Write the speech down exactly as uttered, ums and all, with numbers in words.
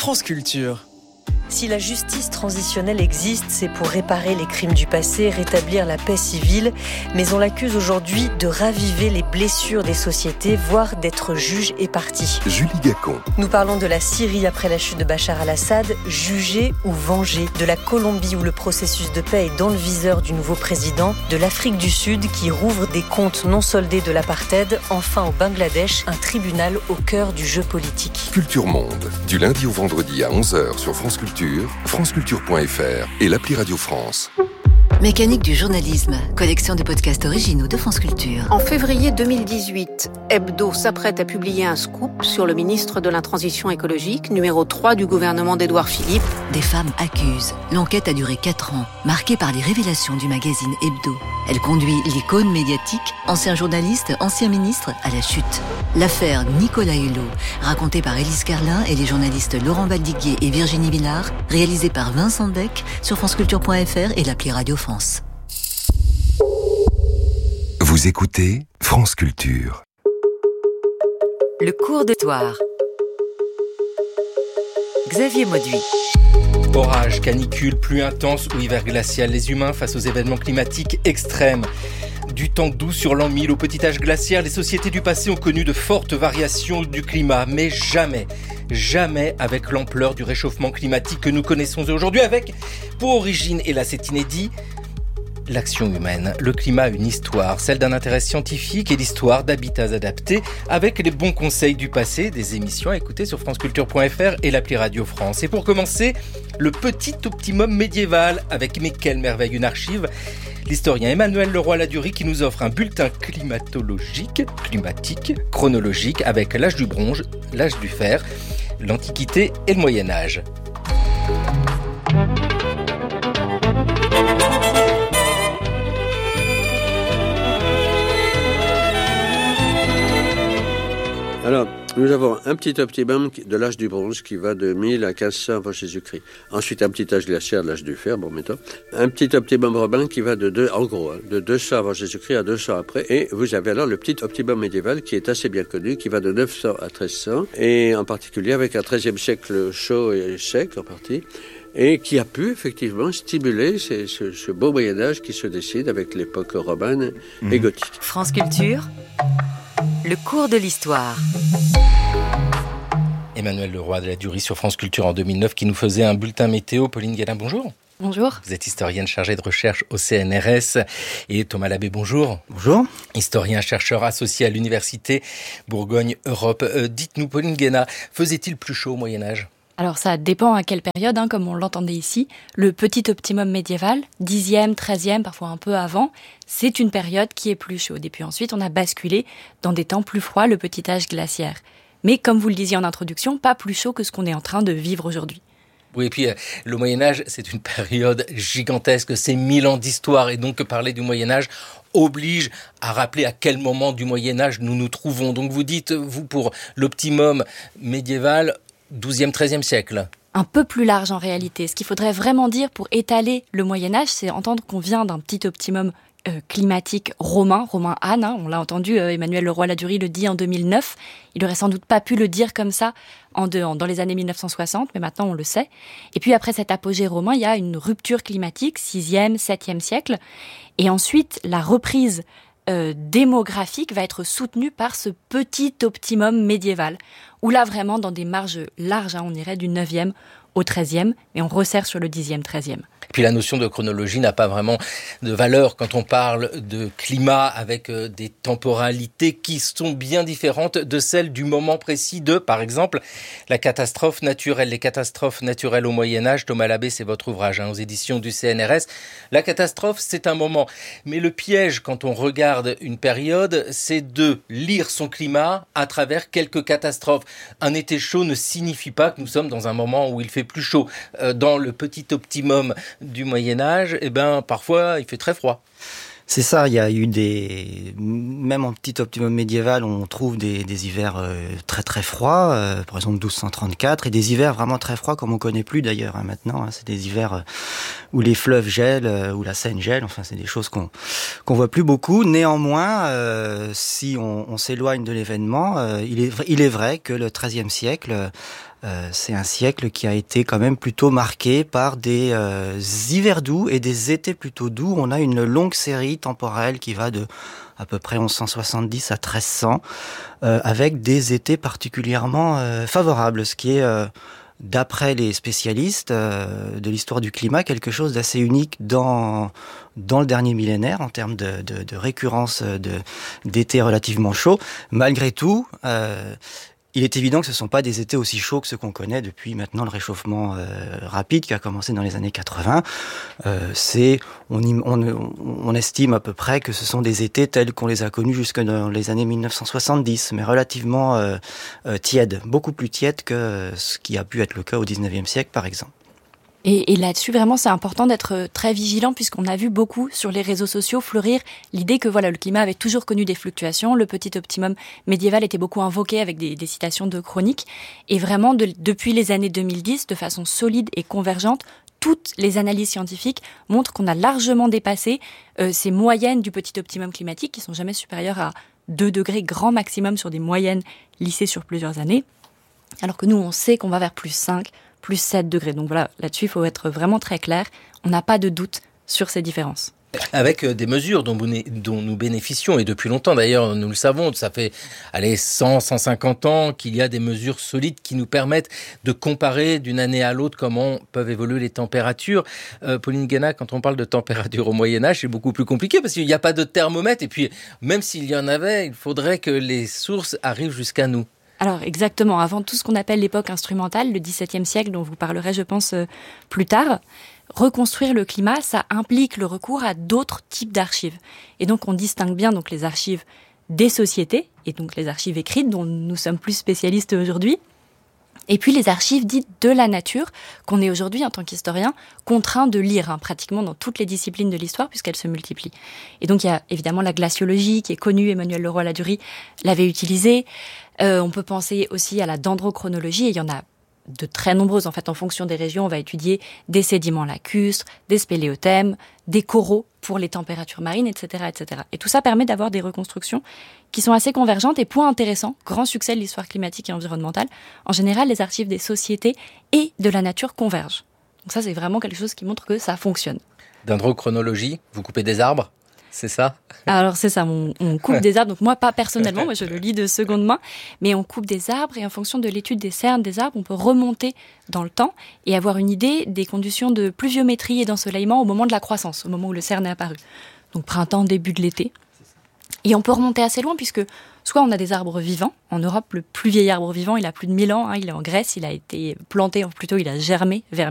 France Culture. Si la justice transitionnelle existe, c'est pour réparer les crimes du passé, rétablir la paix civile, mais on l'accuse aujourd'hui de raviver les blessures des sociétés, voire d'être juge et partie. Julie Gacon. Nous parlons de la Syrie après la chute de Bachar al-Assad, jugé ou vengé, de la Colombie où le processus de paix est dans le viseur du nouveau président, de l'Afrique du Sud qui rouvre des comptes non soldés de l'apartheid, enfin au Bangladesh, un tribunal au cœur du jeu politique. Culture Monde, du lundi au vendredi à onze heures sur France Culture, franceculture point f r et l'appli Radio France. Mécanique du journalisme, collection de podcasts originaux de France Culture. En février deux mille dix-huit, Hebdo s'apprête à publier un scoop sur le ministre de la Transition écologique, numéro trois du gouvernement d'Édouard Philippe. Des femmes accusent. L'enquête a duré quatre ans, marquée par les révélations du magazine Hebdo. Elle conduit l'icône médiatique, ancien journaliste, ancien ministre, à la chute. L'affaire Nicolas Hulot, racontée par Élise Carlin et les journalistes Laurent Valdiguier et Virginie Villard, réalisée par Vincent Deck sur franceculture point f r et l'appli Radio France. Vous écoutez France Culture. Le cours d'histoire. Xavier Mauduit. Orage, canicule, pluie intense ou hiver glacial, les humains face aux événements climatiques extrêmes. Du temps doux sur l'an mille au petit âge glaciaire, les sociétés du passé ont connu de fortes variations du climat, mais jamais, jamais avec l'ampleur du réchauffement climatique que nous connaissons aujourd'hui, avec, pour origine, et là c'est inédit, l'action humaine. Le climat a une histoire, celle d'un intérêt scientifique et l'histoire d'habitats adaptés avec les bons conseils du passé, des émissions à écouter sur franceculture point f r et l'appli Radio France. Et pour commencer, le petit optimum médiéval avec, mais quelle merveille, une archive. L'historien Emmanuel Leroy-Ladurie qui nous offre un bulletin climatologique, climatique, chronologique avec l'âge du bronze, l'âge du fer, l'Antiquité et le Moyen-Âge. Alors, nous avons un petit optimum de l'âge du bronze qui va de mille à quinze cents avant Jésus-Christ. Ensuite, un petit âge glaciaire de l'âge du fer, bon, mettons. Un petit optimum romain qui va de deux, en gros, hein, de deux cents avant Jésus-Christ à deux cents après. Et vous avez alors le petit optimum médiéval qui est assez bien connu, qui va de neuf cents à treize cents. Et en particulier avec un treizième siècle chaud et sec, en partie. Et qui a pu effectivement stimuler ce, ce, ce beau Moyen-Âge qui se décide avec l'époque romaine mmh. et gothique. France Culture, le cours de l'histoire. Emmanuel Leroy-Ladurie sur France Culture en deux mille neuf qui nous faisait un bulletin météo. Pauline Gallin, bonjour. Bonjour. Vous êtes historienne chargée de recherche au C N R S. Et Thomas Labbé, bonjour. Bonjour. Historien-chercheur associé à l'Université Bourgogne-Europe. Euh, dites-nous, Pauline Gallin, faisait-il plus chaud au Moyen-Âge ? Alors ça dépend à quelle période, hein, comme on l'entendait ici. Le petit optimum médiéval, dixième, treizième, parfois un peu avant, c'est une période qui est plus chaude. Et puis ensuite, on a basculé dans des temps plus froids, le petit âge glaciaire. Mais comme vous le disiez en introduction, pas plus chaud que ce qu'on est en train de vivre aujourd'hui. Oui, et puis euh, le Moyen-Âge, c'est une période gigantesque, c'est mille ans d'histoire. Et donc parler du Moyen-Âge oblige à rappeler à quel moment du Moyen-Âge nous nous trouvons. Donc vous dites, vous, pour l'optimum médiéval, douzième, treizième siècle. Un peu plus large en réalité. Ce qu'il faudrait vraiment dire pour étaler le Moyen-Âge, c'est entendre qu'on vient d'un petit optimum euh, climatique romain, romain Anne, hein, on l'a entendu, euh, Emmanuel Leroy-Ladurie le dit en deux mille neuf. Il aurait sans doute pas pu le dire comme ça en de, en, dans les années mille neuf cent soixante, mais maintenant on le sait. Et puis après cet apogée romain, il y a une rupture climatique, sixième, septième siècle. Et ensuite, la reprise Euh, démographique va être soutenu par ce petit optimum médiéval, où là vraiment dans des marges larges, hein, on irait du neuvième au treizième, et on resserre sur le dixième, treizième. Et puis la notion de chronologie n'a pas vraiment de valeur quand on parle de climat avec euh, des temporalités qui sont bien différentes de celles du moment précis de, par exemple, la catastrophe naturelle. Les catastrophes naturelles au Moyen-Âge, Thomas Labbé, c'est votre ouvrage hein, aux éditions du C N R S. La catastrophe, c'est un moment. Mais le piège, quand on regarde une période, c'est de lire son climat à travers quelques catastrophes. Un été chaud ne signifie pas que nous sommes dans un moment où il fait plus chaud. Euh, dans le petit optimum du Moyen-Âge, eh ben, parfois, il fait très froid. C'est ça, il y a eu des... Même en petit optimum médiéval, on trouve des, des hivers euh, très très froids, euh, par exemple douze cent trente-quatre, et des hivers vraiment très froids comme on connaît plus d'ailleurs hein, maintenant. Hein, c'est des hivers euh, où les fleuves gèlent, euh, où la Seine gèle, enfin c'est des choses qu'on qu'on voit plus beaucoup. Néanmoins, euh, si on, on s'éloigne de l'événement, euh, il est il est vrai que le treizième siècle Euh, c'est un siècle qui a été quand même plutôt marqué par des euh, hivers doux et des étés plutôt doux. On a une longue série temporelle qui va de à peu près onze cent soixante-dix à treize cents, euh, avec des étés particulièrement euh, favorables, ce qui est, euh, d'après les spécialistes euh, de l'histoire du climat, quelque chose d'assez unique dans, dans le dernier millénaire, en termes de, de, de récurrence de, d'étés relativement chauds. Malgré tout, euh, il est évident que ce ne sont pas des étés aussi chauds que ceux qu'on connaît depuis maintenant le réchauffement euh, rapide qui a commencé dans les années quatre-vingts. Euh, c'est, on, on, on estime à peu près que ce sont des étés tels qu'on les a connus jusque dans les années mille neuf cent soixante-dix, mais relativement euh, euh, tièdes, beaucoup plus tièdes que ce qui a pu être le cas au dix-neuvième siècle par exemple. Et, et là-dessus, vraiment, c'est important d'être très vigilant puisqu'on a vu beaucoup sur les réseaux sociaux fleurir l'idée que voilà, le climat avait toujours connu des fluctuations. Le petit optimum médiéval était beaucoup invoqué avec des, des citations de chroniques. Et vraiment, de, depuis les années deux mille dix, de façon solide et convergente, toutes les analyses scientifiques montrent qu'on a largement dépassé euh, ces moyennes du petit optimum climatique qui sont jamais supérieures à deux degrés grand maximum sur des moyennes lissées sur plusieurs années. Alors que nous, on sait qu'on va vers plus cinq, plus sept degrés. Donc voilà, là-dessus, il faut être vraiment très clair. On n'a pas de doute sur ces différences. Avec des mesures dont, dont nous bénéficions, et depuis longtemps d'ailleurs, nous le savons, ça fait allez, cent, cent cinquante ans qu'il y a des mesures solides qui nous permettent de comparer d'une année à l'autre comment peuvent évoluer les températures. Euh, Pauline Guénat, quand on parle de température au Moyen-Âge, c'est beaucoup plus compliqué parce qu'il n'y a pas de thermomètre, et puis même s'il y en avait, il faudrait que les sources arrivent jusqu'à nous. Alors exactement, avant tout ce qu'on appelle l'époque instrumentale, le dix-septième siècle, dont vous parlerez je pense euh, plus tard, reconstruire le climat, ça implique le recours à d'autres types d'archives. Et donc on distingue bien donc les archives des sociétés, et donc les archives écrites dont nous sommes plus spécialistes aujourd'hui, et puis les archives dites de la nature, qu'on est aujourd'hui en tant qu'historien contraint de lire hein, pratiquement dans toutes les disciplines de l'histoire puisqu'elles se multiplient. Et donc il y a évidemment la glaciologie qui est connue, Emmanuel Leroy-Ladurie l'avait utilisée. Euh, on peut penser aussi à la dendrochronologie, et il y en a de très nombreuses. En fait, en fonction des régions, on va étudier des sédiments lacustres, des spéléothèmes, des coraux pour les températures marines, et cetera, et cetera. Et tout ça permet d'avoir des reconstructions qui sont assez convergentes. Et point intéressant, grand succès de l'histoire climatique et environnementale, en général, les archives des sociétés et de la nature convergent. Donc ça, c'est vraiment quelque chose qui montre que ça fonctionne. Dendrochronologie, vous coupez des arbres ? C'est ça ? Alors c'est ça, on, on coupe des arbres, donc moi pas personnellement, moi je le lis de seconde main, mais on coupe des arbres et en fonction de l'étude des cernes des arbres, on peut remonter dans le temps et avoir une idée des conditions de pluviométrie et d'ensoleillement au moment de la croissance, au moment où le cerne est apparu. Donc printemps, début de l'été. Et on peut remonter assez loin puisque soit on a des arbres vivants. En Europe, le plus vieil arbre vivant, il a plus de mille ans, hein, il est en Grèce, il a été planté, ou plutôt il a germé vers